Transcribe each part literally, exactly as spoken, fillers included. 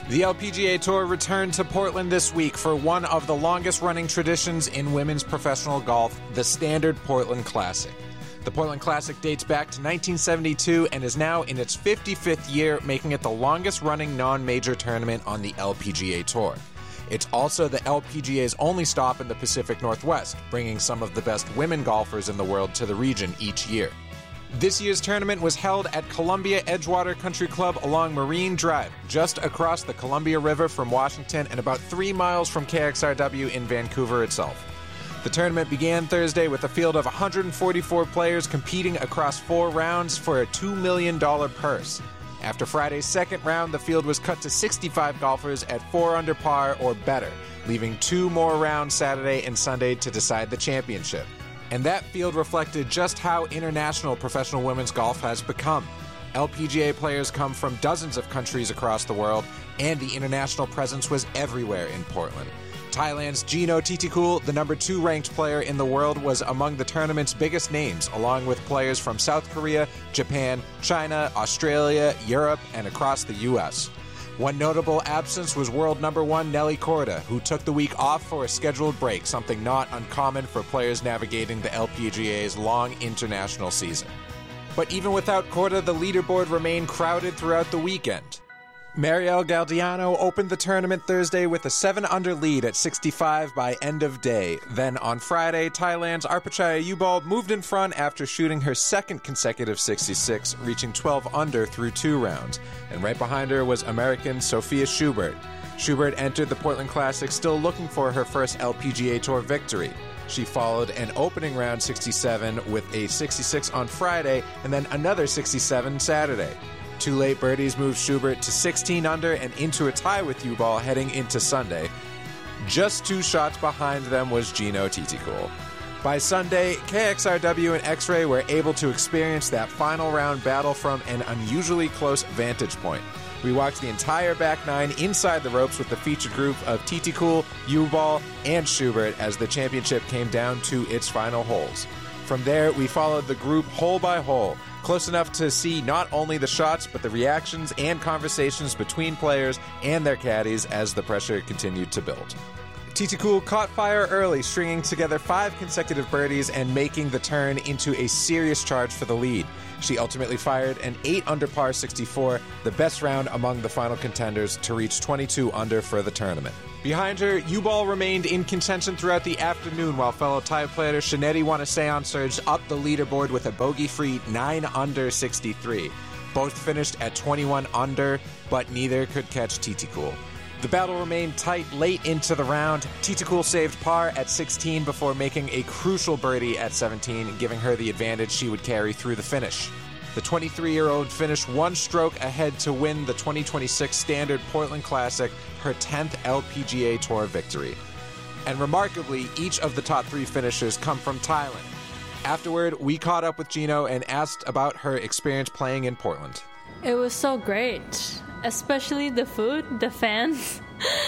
The L P G A Tour returned to Portland this week for one of the longest-running traditions in women's professional golf, the Standard Portland Classic. The Portland Classic dates back to nineteen seventy-two and is now in its fifty-fifth year, making it the longest-running non-major tournament on the L P G A Tour. It's also the L P G A's only stop in the Pacific Northwest, bringing some of the best women golfers in the world to the region each year. This year's tournament was held at Columbia Edgewater Country Club along Marine Drive, just across the Columbia River from Washington and about three miles from K X R W in Vancouver itself. The tournament began Thursday with a field of one hundred forty-four players competing across four rounds for a two million dollars purse. After Friday's second round, the field was cut to sixty-five golfers at four under par or better, leaving two more rounds Saturday and Sunday to decide the championship. And that field reflected just how international professional women's golf has become. L P G A players come from dozens of countries across the world, and the international presence was everywhere in Portland. Thailand's Gino Titikul, the number two ranked player in the world, was among the tournament's biggest names, along with players from South Korea, Japan, China, Australia, Europe, and across the U S One notable absence was world number one Nelly Korda, who took the week off for a scheduled break, something not uncommon for players navigating the L P G A's long international season. But even without Korda, the leaderboard remained crowded throughout the weekend. Marielle Galdiano opened the tournament Thursday with a seven under lead at sixty-five by end of day. Then on Friday, Thailand's Arpachaya Yubal moved in front after shooting her second consecutive sixty-six, reaching twelve under through two rounds. And right behind her was American Sophia Schubert. Schubert entered the Portland Classic still looking for her first L P G A Tour victory. She followed an opening round sixty-seven with a sixty-six on Friday and then another sixty-seven Saturday. Two late birdies moved Schubert to sixteen under and into a tie with Yubal heading into Sunday. Just two shots behind them was Gino Titikul. By Sunday, K X R W and X-Ray were able to experience that final round battle from an unusually close vantage point. We watched the entire back nine inside the ropes with the featured group of Titikul, Yubal, and Schubert as the championship came down to its final holes. From there, we followed the group hole by hole, close enough to see not only the shots, but the reactions and conversations between players and their caddies as the pressure continued to build. Titikul caught fire early, stringing together five consecutive birdies and making the turn into a serious charge for the lead. She ultimately fired an eight under par sixty-four, the best round among the final contenders, to reach twenty-two under for the tournament. Behind her, Yubal remained in contention throughout the afternoon, while fellow Thai player Shaneti Wanaseon surged up the leaderboard with a bogey-free nine under sixty-three. Both finished at twenty-one under, but neither could catch Titikul. The battle remained tight late into the round. Titikul saved par at sixteen before making a crucial birdie at seventeen, giving her the advantage she would carry through the finish. The twenty-three-year-old finished one stroke ahead to win the twenty twenty-six Standard Portland Classic, her tenth L P G A Tour victory. And remarkably, each of the top three finishers come from Thailand. Afterward, we caught up with Gino and asked about her experience playing in Portland. It was so great, especially the food, the fans.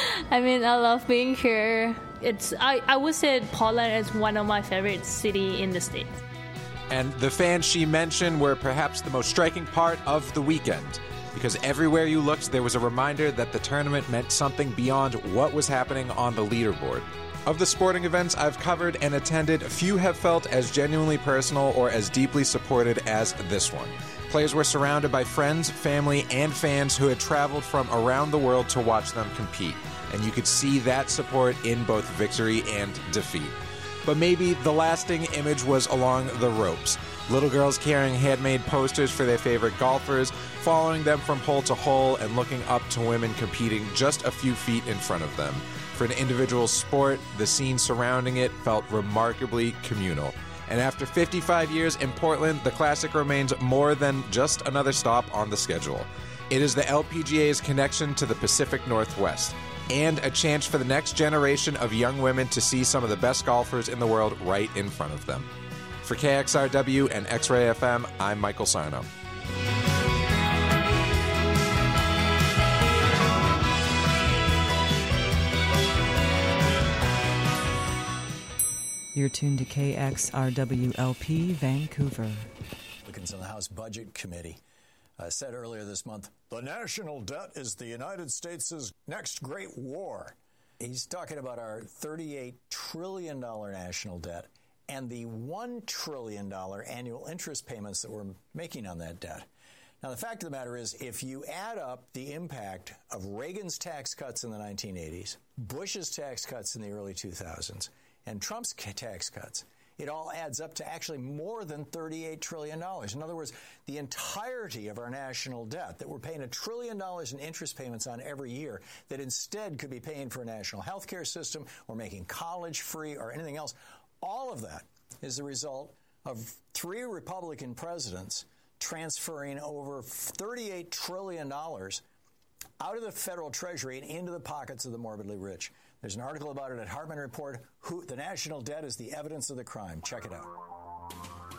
I mean, I love being here. It's I, I would say Portland is one of my favorite cities in the States. And the fans she mentioned were perhaps the most striking part of the weekend, because everywhere you looked, there was a reminder that the tournament meant something beyond what was happening on the leaderboard. Of the sporting events I've covered and attended, few have felt as genuinely personal or as deeply supported as this one. Players were surrounded by friends, family, and fans who had traveled from around the world to watch them compete, and you could see that support in both victory and defeat. But maybe the lasting image was along the ropes. Little girls carrying handmade posters for their favorite golfers, following them from hole to hole, and looking up to women competing just a few feet in front of them. For an individual sport, the scene surrounding it felt remarkably communal. And after fifty-five years in Portland, the Classic remains more than just another stop on the schedule. It is the L P G A's connection to the Pacific Northwest, and a chance for the next generation of young women to see some of the best golfers in the world right in front of them. For K X R W and X-Ray F M, I'm Michael Sarno. You're tuned to K X R W L P Vancouver. Republicans on the House Budget Committee uh, said earlier this month, the national debt is the United States' next great war. He's talking about our thirty-eight trillion dollars national debt and the one trillion dollars annual interest payments that we're making on that debt. Now, the fact of the matter is, if you add up the impact of Reagan's tax cuts in the nineteen eighties, Bush's tax cuts in the early two thousands, and Trump's tax cuts, it all adds up to actually more than thirty-eight trillion dollars. In other words, the entirety of our national debt that we're paying a trillion dollars in interest payments on every year that instead could be paying for a national health care system or making college free or anything else, all of that is the result of three Republican presidents transferring over thirty-eight trillion dollars out of the federal treasury and into the pockets of the morbidly rich. There's an article about it at Hartman Report, who, The National Debt is the Evidence of the Crime. Check it out.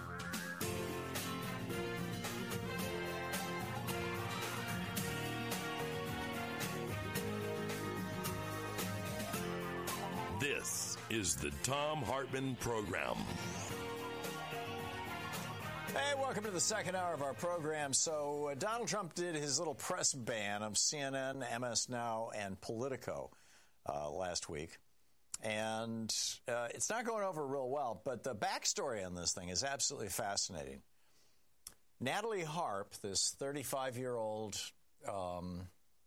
This is the Thom Hartmann Program. Hey, welcome to the second hour of our program. So uh, Donald Trump did his little press ban of C N N, M S Now, and Politico uh, last week. And uh, it's not going over real well, but the backstory on this thing is absolutely fascinating. Natalie Harp, this thirty-five-year-old um,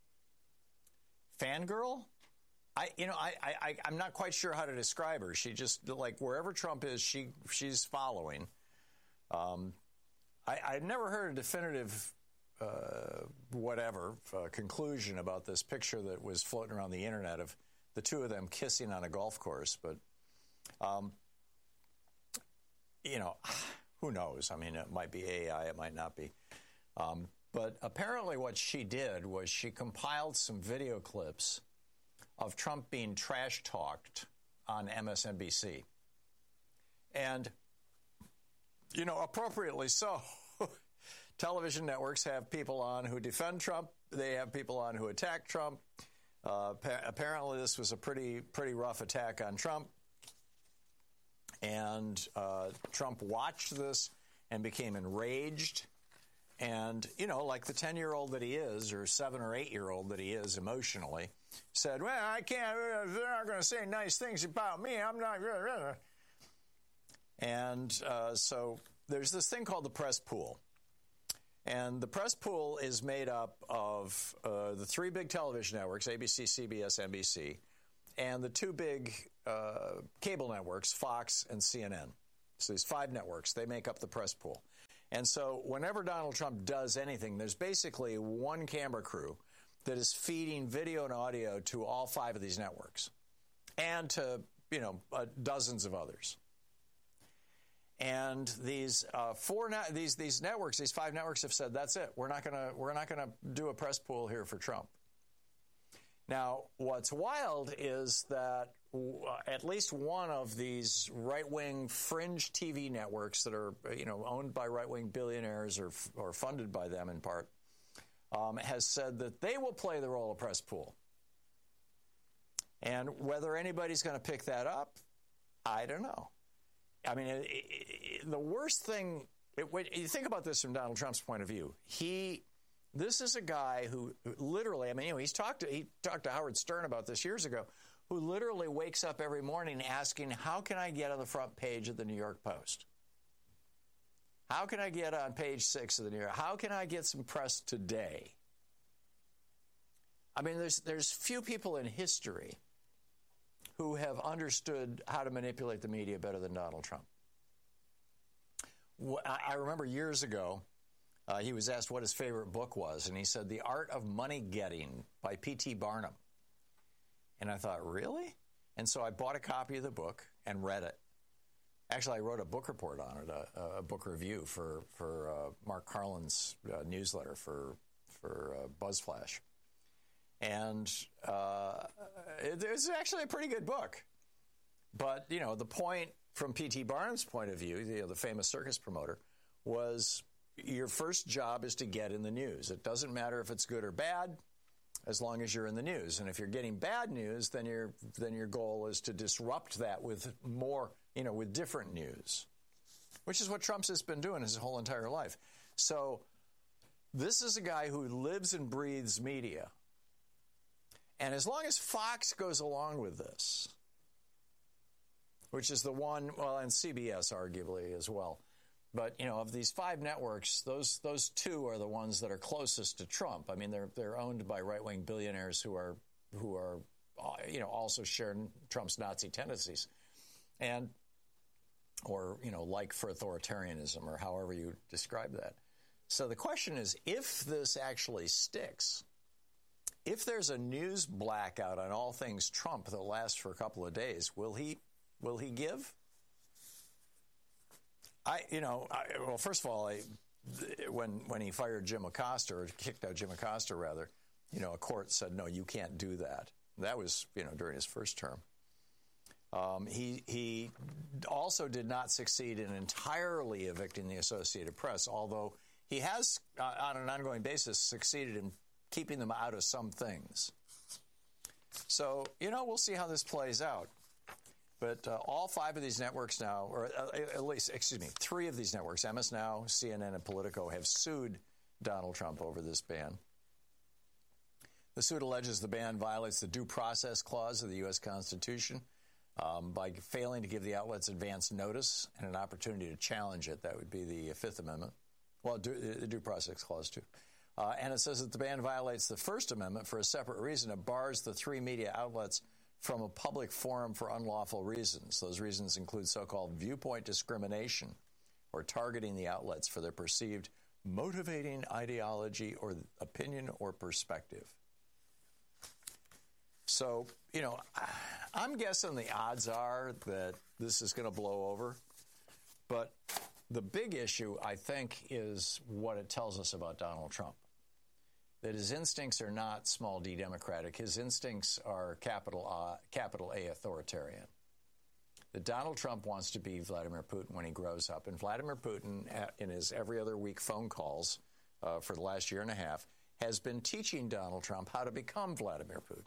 fangirl, I, you know, I, I, I'm not quite sure how to describe her. She just, like, wherever Trump is, she she's following. Um, I, I've never heard a definitive, uh, whatever, uh, conclusion about this picture that was floating around the internet of the two of them kissing on a golf course. But, um, you know, who knows? I mean, it might be A I, it might not be. Um, but apparently what she did was she compiled some video clips of Trump being trash-talked on M S N B C. And, you know, appropriately so. Television networks have people on who defend Trump. They have people on who attack Trump. Uh, pa- apparently, this was a pretty pretty rough attack on Trump. And uh, Trump watched this and became enraged. And, you know, like the ten-year-old that he is, or seven- or eight-year-old that he is emotionally, said, well, I can't, they're not going to say nice things about me. I'm not. And uh, so there's this thing called the press pool. And the press pool is made up of uh, the three big television networks, A B C, C B S, N B C, and the two big uh, cable networks, Fox and C N N. So these five networks, they make up the press pool. And so whenever Donald Trump does anything, there's basically one camera crew that is feeding video and audio to all five of these networks and to, you know, uh, dozens of others. And these uh, four na- these these networks, these five networks have said, that's it. We're not gonna we're not gonna do a press pool here for Trump. Now, what's wild is that w- at least one of these right-wing fringe T V networks that are, you know, owned by right-wing billionaires or f- or funded by them in part, um, has said that they will play the role of press pool. And whether anybody's going to pick that up, I don't know. I mean, it, it, the worst thing, it, when you think about this from Donald Trump's point of view, he, this is a guy who, who literally, I mean, you know, he's talked to, he talked to Howard Stern about this years ago, who literally wakes up every morning asking, how can I get on the front page of the New York Post? How can I get on page six of the New York? How can I get some press today? I mean, there's there's few people in history who have understood how to manipulate the media better than Donald Trump. I remember years ago, uh, he was asked what his favorite book was, and he said, The Art of Money Getting by P T Barnum. And I thought, really? And so I bought a copy of the book and read it. Actually, I wrote a book report on it, a, a book review for, for uh, Mark Carlin's uh, newsletter for, for uh, BuzzFlash. And uh, it, it's actually a pretty good book. But, you know, the point from P T Barnum's point of view, you know, the famous circus promoter, was your first job is to get in the news. It doesn't matter if it's good or bad, as long as you're in the news. And if you're getting bad news, then your then your goal is to disrupt that with more, you know, with different news, which is what Trump's has been doing his whole entire life. So This is a guy who lives and breathes media. And as long as Fox goes along with this, which is the one, well, and C B S arguably as well, but, you know, of these five networks, those those two are the ones that are closest to Trump. I mean, they're they're owned by right-wing billionaires who are who are, you know, also share Trump's Nazi tendencies, and or you know, like for authoritarianism or however you describe that. So the question is, if this actually sticks, if there's a news blackout on all things Trump that lasts for a couple of days, will he will he give? I, you know, I, well, first of all, I, when when he fired Jim Acosta, or kicked out Jim Acosta, rather, you know, a court said, no, you can't do that. That was, you know, during his first term. Um, he he also did not succeed in entirely evicting the Associated Press, although he has, uh, on an ongoing basis, succeeded in keeping them out of some things. So, you know, we'll see how this plays out. But uh, all five of these networks now, or uh, at least, excuse me, three of these networks, M S Now, C N N, and Politico, have sued Donald Trump over this ban. The suit alleges the ban violates the Due Process Clause of the U S Constitution um, by failing to give the outlets advance notice and an opportunity to challenge it. That would be the Fifth Amendment. Well, do, the Due Process Clause, too. Uh, and it says that the ban violates the First Amendment for a separate reason. It bars the three media outlets from a public forum for unlawful reasons. Those reasons include so-called viewpoint discrimination, or targeting the outlets for their perceived motivating ideology or opinion or perspective. So, you know, I'm guessing the odds are that this is going to blow over. But the big issue, I think, is what it tells us about Donald Trump. That his instincts are not small d democratic. His instincts are capital A, capital A authoritarian. That Donald Trump wants to be Vladimir Putin when he grows up. And Vladimir Putin, in his every other week phone calls uh, for the last year and a half, has been teaching Donald Trump how to become Vladimir Putin.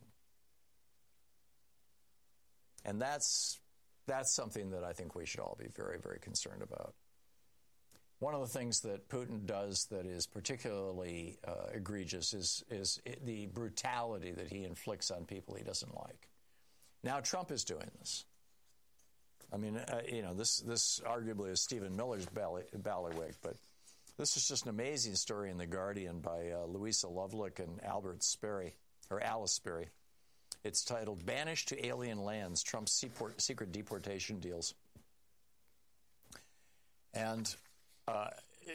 And that's that's something that I think we should all be very, very concerned about. One of the things that Putin does that is particularly uh, egregious is, is the brutality that he inflicts on people he doesn't like. Now Trump is doing this. I mean, uh, you know, this this arguably is Stephen Miller's bally, ballywick, but this is just an amazing story in The Guardian by uh, Louisa Lovelock and Albert Sperry, or Alice Sperry. It's titled, Banished to Alien Lands, Trump's Secret Deportation Deals. And Uh,